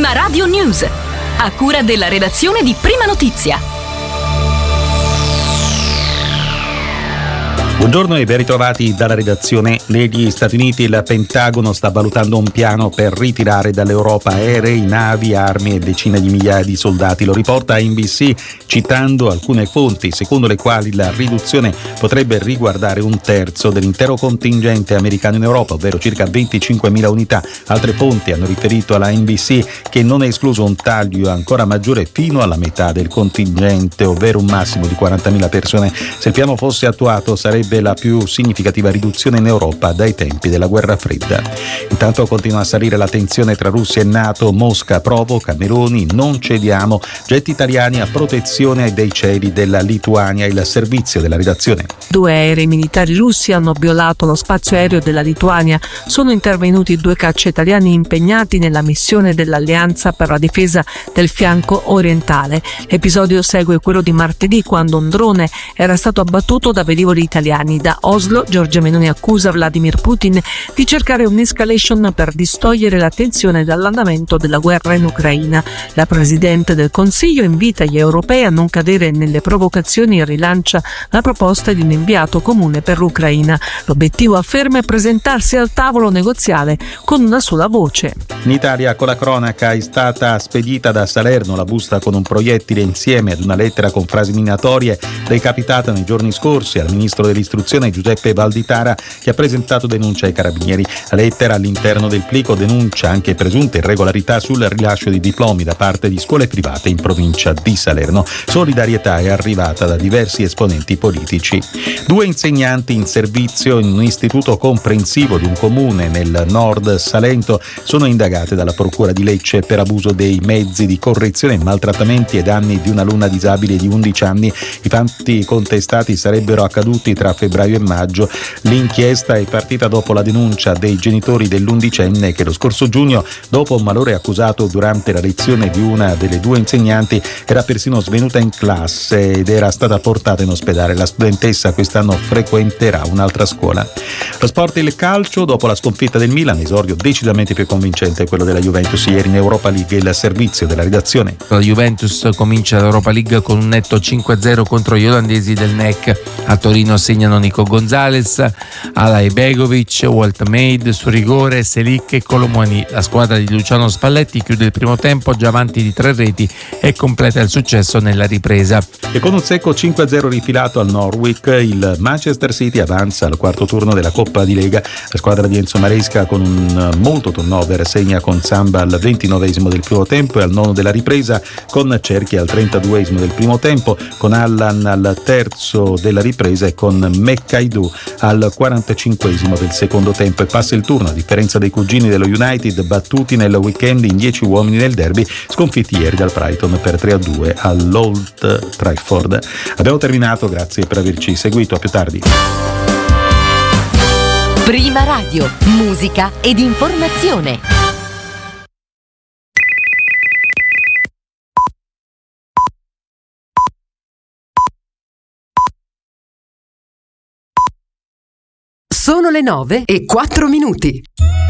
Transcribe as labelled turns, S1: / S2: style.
S1: Prima Radio News, a cura della redazione di Prima Notizia.
S2: Buongiorno e ben ritrovati dalla redazione. Negli Stati Uniti il Pentagono sta valutando un piano per ritirare dall'Europa aerei, navi, armi e decine di migliaia di soldati. Lo riporta NBC citando alcune fonti secondo le quali la riduzione potrebbe riguardare un terzo dell'intero contingente americano in Europa, ovvero circa 25.000 unità. Altre fonti hanno riferito alla NBC che non è escluso un taglio ancora maggiore fino alla metà del contingente, ovvero un massimo di 40.000 persone. Se il piano fosse attuato sarebbe la più significativa riduzione in Europa dai tempi della guerra fredda. Intanto continua a salire la tensione tra Russia e NATO. Mosca provoca, Meloni non cediamo, jet italiani a protezione dei cieli della Lituania. Il servizio della redazione.
S3: 2 aerei militari russi hanno violato lo spazio aereo della Lituania. Sono intervenuti 2 caccia italiani impegnati nella missione dell'Alleanza per la difesa del fianco orientale. L'episodio segue quello di martedì, quando un drone era stato abbattuto da velivoli italiani. Da Oslo, Giorgia Meloni accusa Vladimir Putin di cercare un'escalation per distogliere l'attenzione dall'andamento della guerra in Ucraina. La Presidente del Consiglio invita gli europei a non cadere nelle provocazioni e rilancia la proposta di un inviato comune per l'Ucraina. L'obiettivo, afferma, è presentarsi al tavolo negoziale con una sola voce.
S2: In Italia, con la cronaca, è stata spedita da Salerno la busta con un proiettile insieme ad una lettera con frasi minatorie recapitata nei giorni scorsi al ministro dell'istruzione Giuseppe Valditara, che ha presentato denuncia ai carabinieri. La lettera, all'interno del plico, denuncia anche presunte irregolarità sul rilascio di diplomi da parte di scuole private in provincia di Salerno. Solidarietà è arrivata da diversi esponenti politici. 2 insegnanti in servizio in un istituto comprensivo di un comune nel nord Salento sono indagate dalla procura di Lecce per abuso dei mezzi di correzione, maltrattamenti e danni di un'alunna disabile di 11 anni. I fatti contestati sarebbero accaduti tra febbraio e maggio. L'inchiesta è partita dopo la denuncia dei genitori dell'11enne che lo scorso giugno, dopo un malore accusato durante la lezione di una delle 2 insegnanti, era persino svenuta in classe ed era stata portata in ospedale. La studentessa quest'anno frequenterà un'altra scuola. Lo sport e il calcio, dopo la sconfitta del Milan, esordio decisamente più convincente quello della Juventus ieri in Europa League. Il servizio della redazione.
S4: La Juventus comincia l'Europa League con un netto 5-0 contro gli olandesi del NEC. A Torino segnano Nico Gonzalez, Alay Begovic, Walt Maid su rigore, Selic e Colomwani. La squadra di Luciano Spalletti chiude il primo tempo già avanti di 3 reti e completa il successo nella ripresa.
S2: E con un secco 5-0 rifilato al Norwich, il Manchester City avanza al quarto turno della Coppa di Lega. La squadra di Enzo Maresca, con un molto turnover, segna con Samba al 29esimo del primo tempo e al 9 della ripresa, con Cerchi al 32esimo del primo tempo, con Allan al terzo della ripresa e con Meccaidu al 45esimo del secondo tempo. E passa il turno, a differenza dei cugini dello United, battuti nel weekend in 10 uomini nel derby, sconfitti ieri dal Brighton per 3-2 all'Old Trafford. Abbiamo terminato, grazie per averci seguito, a più tardi.
S1: Prima Radio, musica ed informazione.
S5: Sono le 9:04.